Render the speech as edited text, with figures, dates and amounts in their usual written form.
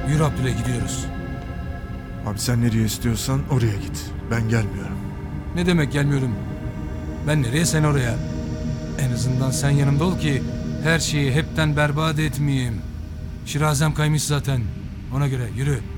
Yürü Abdüley, gidiyoruz. Abi sen nereye istiyorsan oraya git. Ben gelmiyorum. Ne demek gelmiyorum? Ben nereye, sen oraya. En azından sen yanımda ol ki her şeyi hepten berbat etmeyeyim. Şirazem kaymış zaten. Ona göre yürü.